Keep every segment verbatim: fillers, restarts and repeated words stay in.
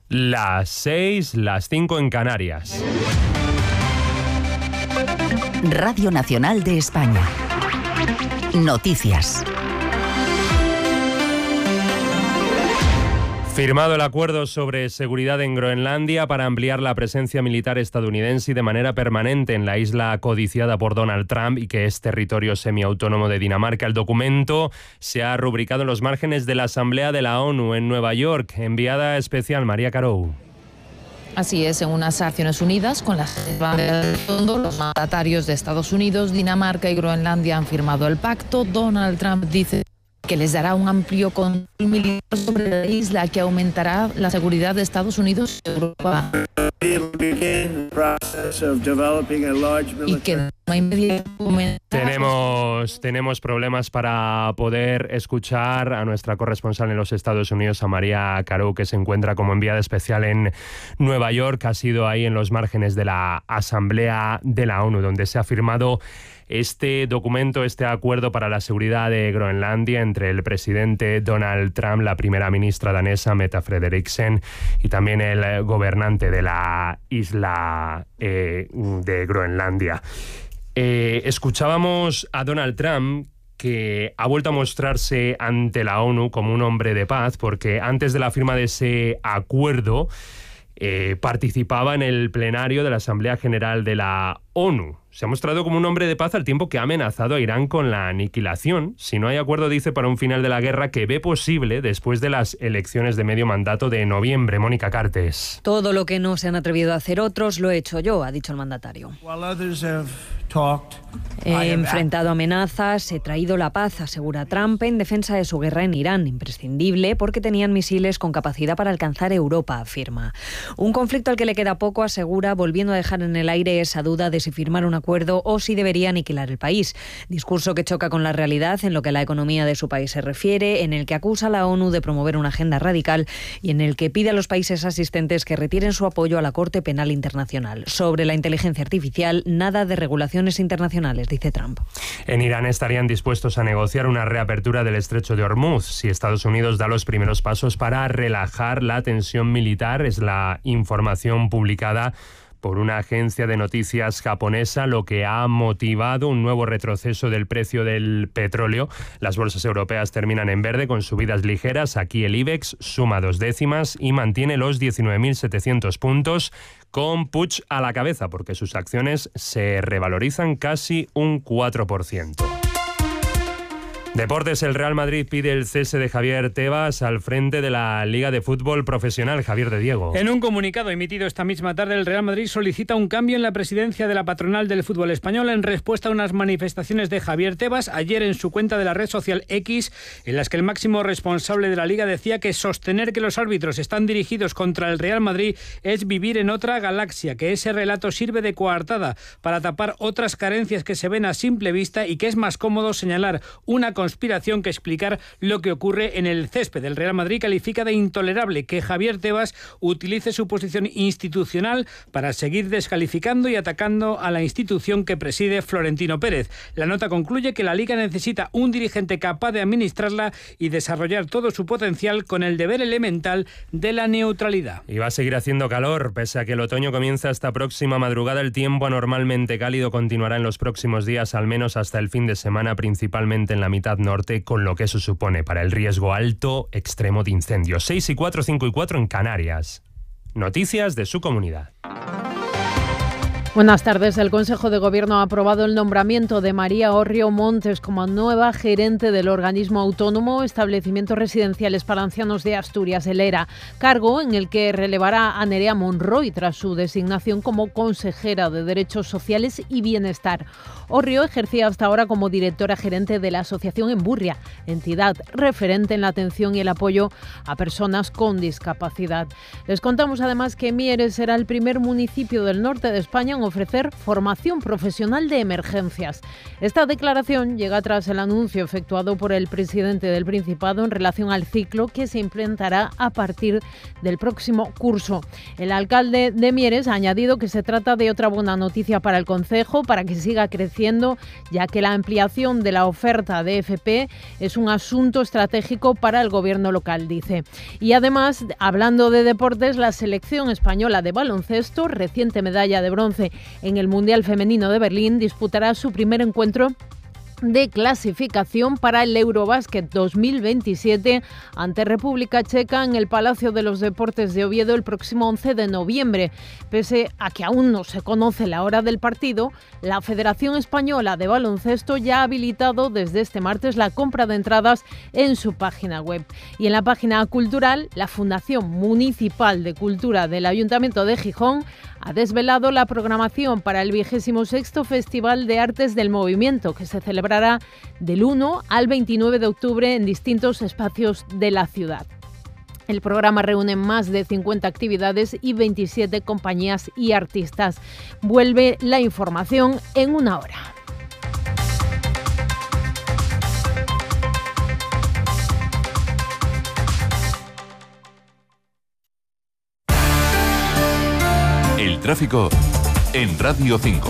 Las seis, las cinco en Canarias. Radio Nacional de España. Noticias. Firmado el acuerdo sobre seguridad en Groenlandia para ampliar la presencia militar estadounidense de manera permanente en la isla codiciada por Donald Trump y que es territorio semiautónomo de Dinamarca. El documento se ha rubricado en los márgenes de la Asamblea de la ONU en Nueva York. Enviada especial María Carou. Así es, en unas Naciones Unidas, con las banderas de fondo, los mandatarios de Estados Unidos, Dinamarca y Groenlandia han firmado el pacto. Donald Trump dice que les dará un amplio control militar sobre la isla que aumentará la seguridad de Estados Unidos y Europa. Y que tenemos, tenemos problemas para poder escuchar a nuestra corresponsal en los Estados Unidos, a María Carou, que se encuentra como enviada especial en Nueva York. Ha sido ahí en los márgenes de la Asamblea de la ONU, donde se ha firmado este documento, este acuerdo para la seguridad de Groenlandia entre el presidente Donald Trump, la primera ministra danesa Mette Frederiksen y también el gobernante de la isla eh, de Groenlandia. Eh, escuchábamos a Donald Trump, que ha vuelto a mostrarse ante la ONU como un hombre de paz, porque antes de la firma de ese acuerdo eh, participaba en el plenario de la Asamblea General de la ONU. Se ha mostrado como un hombre de paz al tiempo que ha amenazado a Irán con la aniquilación si no hay acuerdo, dice, para un final de la guerra que ve posible después de las elecciones de medio mandato de noviembre. Mónica Cartes. Todo lo que no se han atrevido a hacer otros lo he hecho yo, ha dicho el mandatario. He enfrentado amenazas, he traído la paz, asegura Trump, en defensa de su guerra en Irán, imprescindible porque tenían misiles con capacidad para alcanzar Europa, afirma. Un conflicto al que le queda poco, asegura, volviendo a dejar en el aire esa duda de si firmar un acuerdo o si debería aniquilar el país. Discurso que choca con la realidad en lo que a la economía de su país se refiere, en el que acusa a la ONU de promover una agenda radical y en el que pide a los países asistentes que retiren su apoyo a la Corte Penal Internacional. Sobre la inteligencia artificial, nada de regulaciones internacionales, dice Trump. En Irán estarían dispuestos a negociar una reapertura del estrecho de Hormuz si Estados Unidos da los primeros pasos para relajar la tensión militar. Es la información publicada por una agencia de noticias japonesa, lo que ha motivado un nuevo retroceso del precio del petróleo. Las bolsas europeas terminan en verde con subidas ligeras. Aquí el IBEX suma dos décimas y mantiene los diecinueve mil setecientos puntos, con Puig a la cabeza, porque sus acciones se revalorizan casi un cuatro por ciento. Deportes, el Real Madrid pide el cese de Javier Tebas al frente de la Liga de Fútbol Profesional. Javier de Diego. En un comunicado emitido esta misma tarde, el Real Madrid solicita un cambio en la presidencia de la patronal del fútbol español en respuesta a unas manifestaciones de Javier Tebas ayer en su cuenta de la red social X, en las que el máximo responsable de la Liga decía que sostener que los árbitros están dirigidos contra el Real Madrid es vivir en otra galaxia, que ese relato sirve de coartada para tapar otras carencias que se ven a simple vista y que es más cómodo señalar una conspiración que explicar lo que ocurre en el césped. El Real Madrid califica de intolerable que Javier Tebas utilice su posición institucional para seguir descalificando y atacando a la institución que preside Florentino Pérez. La nota concluye que la Liga necesita un dirigente capaz de administrarla y desarrollar todo su potencial con el deber elemental de la neutralidad. Y va a seguir haciendo calor, pese a que el otoño comienza esta próxima madrugada. El tiempo anormalmente cálido continuará en los próximos días, al menos hasta el fin de semana, principalmente en la mitad norte, con lo que eso supone para el riesgo alto extremo de incendios. seis y cuatro, cinco y cuatro en Canarias. Noticias de su comunidad. Buenas tardes. El Consejo de Gobierno ha aprobado el nombramiento de María Orrio Montes como nueva gerente del organismo autónomo Establecimientos Residenciales para Ancianos de Asturias, el ERA, cargo en el que relevará a Nerea Monroy tras su designación como consejera de Derechos Sociales y Bienestar. Orrio ejercía hasta ahora como directora gerente de la Asociación Emburria, entidad referente en la atención y el apoyo a personas con discapacidad. Les contamos además que Mieres será el primer municipio del norte de España en ofrecer formación profesional de emergencias. Esta declaración llega tras el anuncio efectuado por el presidente del Principado en relación al ciclo que se implementará a partir del próximo curso. El alcalde de Mieres ha añadido que se trata de otra buena noticia para el concejo, para que siga creciendo, ya que la ampliación de la oferta de F P es un asunto estratégico para el gobierno local, dice. Y además, hablando de deportes, la selección española de baloncesto, reciente medalla de bronce en el Mundial Femenino de Berlín, disputará su primer encuentro de clasificación para el Eurobásquet dos mil veintisiete ante República Checa en el Palacio de los Deportes de Oviedo el próximo once de noviembre. Pese a que aún no se conoce la hora del partido, la Federación Española de Baloncesto ya ha habilitado desde este martes la compra de entradas en su página web. Y en la página cultural, la Fundación Municipal de Cultura del Ayuntamiento de Gijón ha desvelado la programación para el vigésimo sexto Festival de Artes del Movimiento, que se celebrará del uno al veintinueve de octubre en distintos espacios de la ciudad. El programa reúne más de cincuenta actividades y veintisiete compañías y artistas. Vuelve la información en una hora. El tráfico en Radio cinco.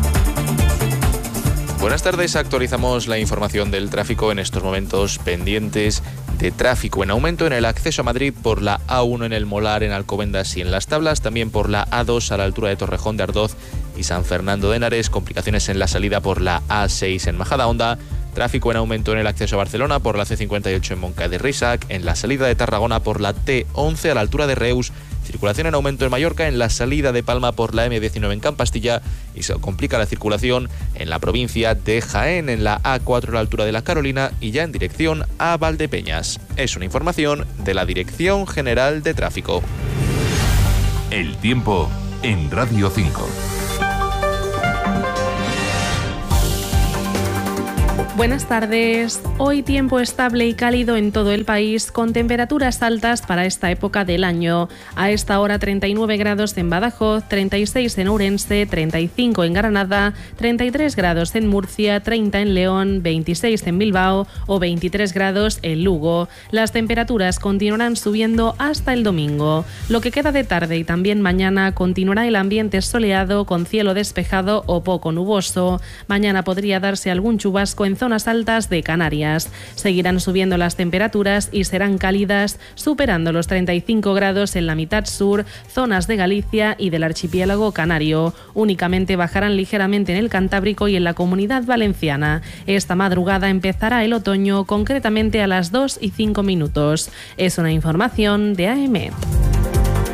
Buenas tardes, actualizamos la información del tráfico en estos momentos pendientes de tráfico en aumento en el acceso a Madrid por la A uno en el Molar, en Alcobendas y en Las Tablas, también por la A dos a la altura de Torrejón de Ardoz y San Fernando de Henares, complicaciones en la salida por la A seis en Majadahonda, tráfico en aumento en el acceso a Barcelona por la C cincuenta y ocho en Moncada de Reixac, en la salida de Tarragona por la T once a la altura de Reus, circulación en aumento en Mallorca en la salida de Palma por la M diecinueve en Campastilla y se complica la circulación en la provincia de Jaén en la A cuatro a la altura de La Carolina y ya en dirección a Valdepeñas. Es una información de la Dirección General de Tráfico. El tiempo en Radio cinco. Buenas tardes. Hoy tiempo estable y cálido en todo el país, con temperaturas altas para esta época del año. A esta hora treinta y nueve grados en Badajoz, treinta y seis en Ourense, treinta y cinco en Granada, treinta y tres grados en Murcia, treinta en León, veintiséis en Bilbao o veintitrés grados en Lugo. Las temperaturas continuarán subiendo hasta el domingo. Lo que queda de tarde y también mañana continuará el ambiente soleado con cielo despejado o poco nuboso. Mañana podría darse algún chubasco en zonas altas de Canarias. Seguirán subiendo las temperaturas y serán cálidas, superando los treinta y cinco grados en la mitad sur, zonas de Galicia y del archipiélago canario. Únicamente bajarán ligeramente en el Cantábrico y en la Comunidad Valenciana. Esta madrugada empezará el otoño, concretamente a las dos y cinco minutos. Es una información de A M.